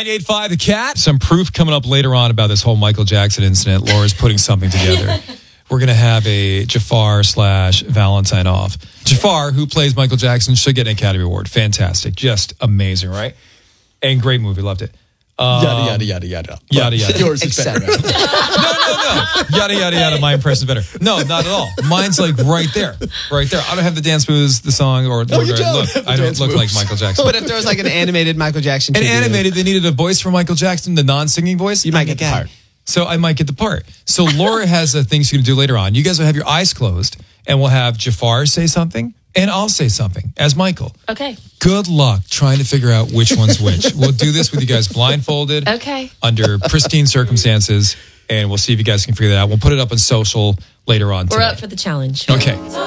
98.5 The Cat. Some proof coming up later on about this whole Michael Jackson incident. Laura's putting something together. We're going to have a Jafar/Valentine off. Jafar, who plays Michael Jackson, should get an Academy Award. Fantastic. Just amazing, right? And great movie. Loved it. Yada, yada, yada. Yada, yada. Yours is better. No. Yada, yada, yada. My impression is better. No, not at all. Mine's like right there. Right there. I don't have the dance moves, the song, or No, you don't. look. I don't look like Michael Jackson. But if there was like an animated Michael Jackson An tribute, animated, they needed a voice for Michael Jackson, the non-singing voice. you might get the part. So I might get the part. So Laura has a thing she's going to do later on. You guys will have your eyes closed, and we'll have Jafar say something, and I'll say something as Michael. Okay. Good luck trying to figure out which one's which. We'll do this with you guys blindfolded. Okay. Under pristine circumstances, and we'll see if you guys can figure that out. We'll put it up on social later on today. We're up for the challenge. Okay.